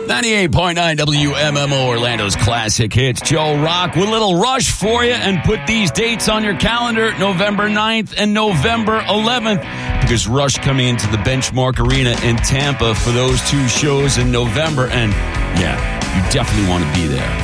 98.9 WMMO, Orlando's classic hits. Joe Rock with a little Rush for you, and put these dates on your calendar, November 9th and November 11th, because Rush coming into the Benchmark Arena in Tampa for those two shows in November, and yeah, you definitely want to be there.